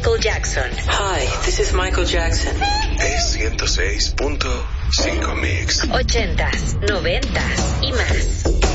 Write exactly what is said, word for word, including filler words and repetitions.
Michael Jackson. Hi, this is Michael Jackson. Es ciento seis punto cinco Mix. Ochentas, noventas y más.